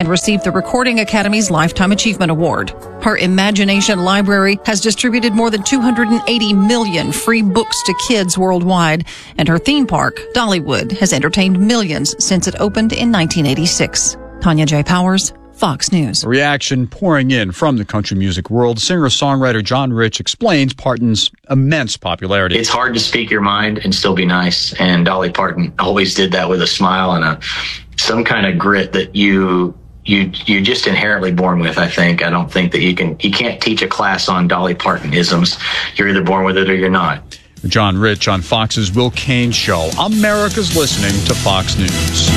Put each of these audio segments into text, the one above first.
and received the Recording Academy's Lifetime Achievement Award. Her Imagination Library has distributed more than 280 million free books to kids worldwide, and her theme park, Dollywood, has entertained millions since it opened in 1986. Tanya J. Powers, Fox News. A reaction pouring in from the country music world. Singer-songwriter John Rich explains Parton's immense popularity. It's hard to speak your mind and still be nice, and Dolly Parton always did that with a smile and some kind of grit that you're just inherently born with, I think. I don't think that you can't teach a class on Dolly Parton isms. You're either born with it or you're not. John Rich on Fox's Will Cain Show. America's listening to Fox News.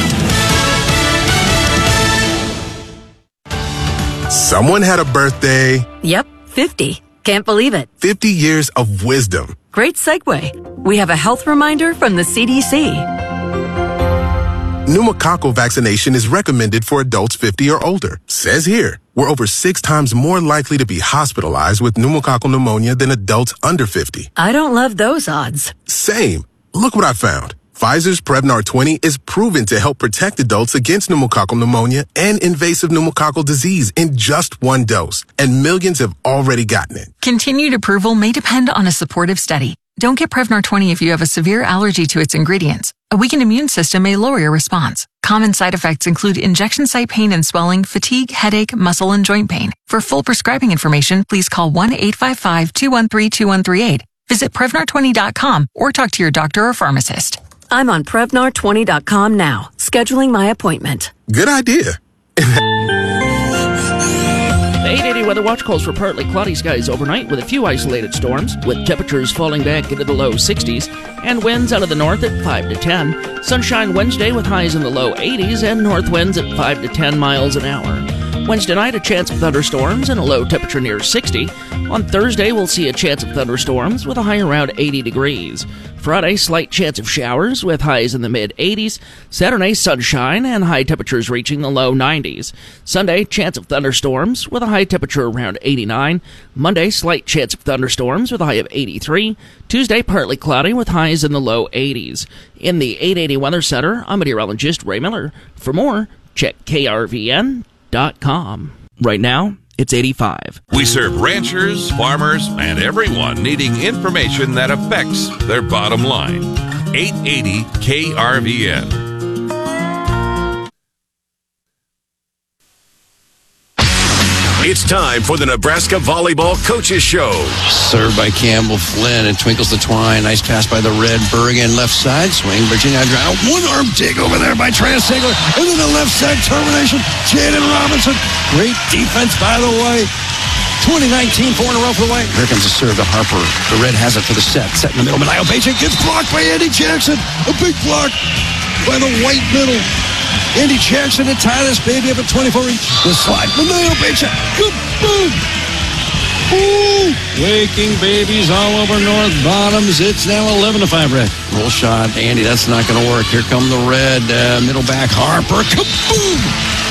Someone had a birthday. Yep, 50. Can't believe it. 50 years of wisdom. Great segue. We have a health reminder from the CDC. Pneumococcal vaccination is recommended for adults 50 or older. Says here, we're over 6 times more likely to be hospitalized with pneumococcal pneumonia than adults under 50. I don't love those odds. Same. Look what I found. Pfizer's Prevnar 20 is proven to help protect adults against pneumococcal pneumonia and invasive pneumococcal disease in just 1 dose, and millions have already gotten it. Continued approval may depend on a supportive study. Don't get Prevnar 20 if you have a severe allergy to its ingredients. A weakened immune system may lower your response. Common side effects include injection site pain and swelling, fatigue, headache, muscle, and joint pain. For full prescribing information, please call 1-855-213-2138. Visit Prevnar20.com or talk to your doctor or pharmacist. I'm on Prevnar20.com now, scheduling my appointment. Good idea. The 880 Weather Watch calls for partly cloudy skies overnight with a few isolated storms, with temperatures falling back into the low 60s and winds out of the north at 5 to 10. Sunshine Wednesday with highs in the low 80s and north winds at 5 to 10 miles an hour. Wednesday night, a chance of thunderstorms and a low temperature near 60. On Thursday, we'll see a chance of thunderstorms with a high around 80 degrees. Friday, slight chance of showers with highs in the mid-80s. Saturday, sunshine and high temperatures reaching the low 90s. Sunday, chance of thunderstorms with a high temperature around 89. Monday, slight chance of thunderstorms with a high of 83. Tuesday, partly cloudy with highs in the low 80s. In the 880 Weather Center, I'm meteorologist Ray Miller. For more, check KRVN.com. Right now, it's 85. We serve ranchers, farmers, and everyone needing information that affects their bottom line. 880 KRVN. It's time for the Nebraska Volleyball Coaches Show. Served by Campbell Flynn and twinkles the twine. Nice pass by the red. Bergen left side swing. Virginia Adriano. One arm dig over there by Transegler. And then the left side termination. Jaden Robinson. Great defense by the White. 2019, 4 in a row for the White. Here comes the serve to Harper. The red has it for the set. Set in the middle. Manio Bacon gets blocked by Andy Jackson. A big block by the White middle. Andy Jackson to tie this baby up at 24 inch. The slide. Manio Bacon. Good boom. Ooh. Waking babies all over North Bottoms. It's now 11-5 red. Roll shot. Andy, that's not going to work. Here come the red. Middle back. Harper. Kaboom.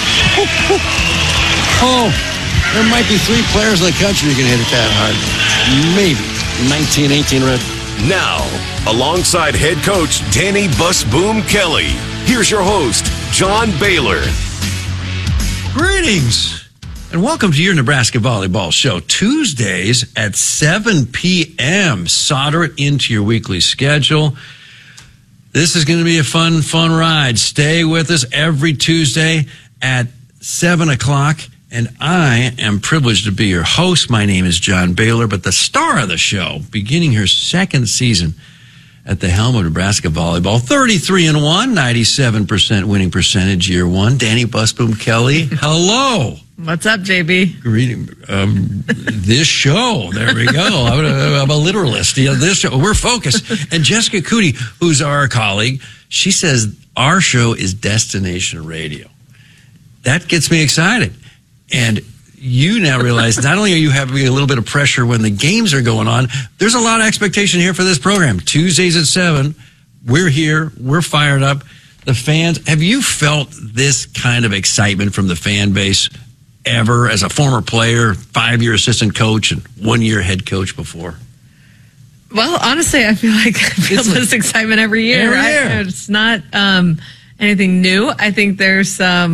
Oh. There might be 3 players in the country who can hit it that hard. Maybe. 19-18 red. Now, alongside head coach Danny Bus Boom Kelly, here's your host, John Baylor. Greetings, and welcome to your Nebraska Volleyball Show. Tuesdays at 7 p.m. Solder it into your weekly schedule. This is going to be a fun ride. Stay with us every Tuesday at 7 o'clock. And I am privileged to be your host. My name is John Baylor, but the star of the show, beginning her 2nd season at the helm of Nebraska Volleyball, 33-1, 97% winning percentage year 1, Danny Busboom Kelly. Hello. What's up, JB? Greeting. This show. There we go. I'm a literalist. This show. We're focused. And Jessica Cootie, who's our colleague, she says our show is destination radio. That gets me excited. And you now realize not only are you having a little bit of pressure when the games are going on, there's a lot of expectation here for this program. Tuesdays at 7, we're here, we're fired up. The fans, have you felt this kind of excitement from the fan base ever as a former player, 5-year assistant coach, and 1-year head coach before? Well, honestly, I feel like I feel this excitement every year. Every year. It's not anything new. I think there's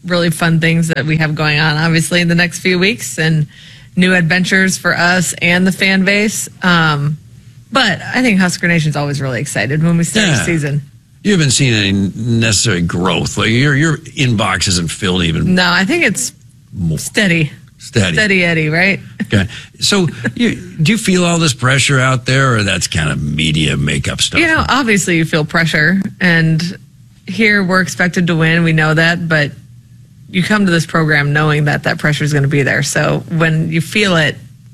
really fun things that we have going on, obviously, in the next few weeks, and new adventures for us and the fan base. But I think Husker Nation's always really excited when we start the season. You haven't seen any necessary growth. Like your inbox isn't filled even. No, I think it's steady. Steady Eddie, right? Okay. So do you feel all this pressure out there, or that's kind of media makeup stuff? You know, obviously you feel pressure, and here we're expected to win. We know that, but you come to this program knowing that pressure is going to be there. So when you feel it,